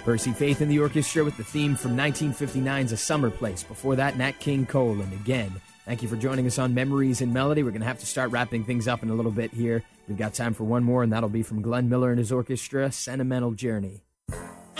Percy Faith and the Orchestra with the theme from 1959's A Summer Place. Before that, Nat King Cole, and again. Thank you for joining us on Memories in Melody. We're going to have to start wrapping things up in a little bit here. We've got time for one more, and that'll be from Glenn Miller and his orchestra, Sentimental Journey.